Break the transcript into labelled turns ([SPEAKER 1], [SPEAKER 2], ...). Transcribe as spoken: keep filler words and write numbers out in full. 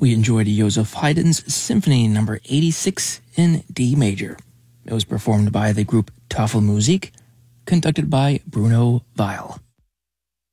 [SPEAKER 1] we enjoyed Joseph Haydn's Symphony number eighty-six in D major. It was performed by the group Tafelmusik, conducted by Bruno Weil.